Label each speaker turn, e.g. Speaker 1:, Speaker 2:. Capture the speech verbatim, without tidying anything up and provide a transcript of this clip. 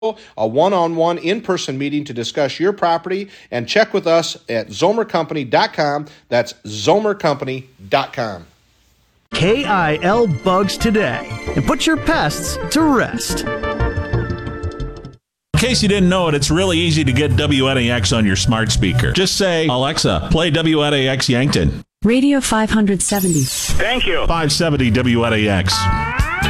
Speaker 1: a one-on-one in-person meeting to discuss your property, and check with us at zomer company dot com. That's zomer company dot com.
Speaker 2: K I L Bugs today and put your pests to rest.
Speaker 3: In case you didn't know it, it's really easy to get W N A X on your smart speaker. Just say, Alexa, play W N A X Yankton.
Speaker 4: Radio five seventy.
Speaker 5: Thank you.
Speaker 3: five seventy W N A X.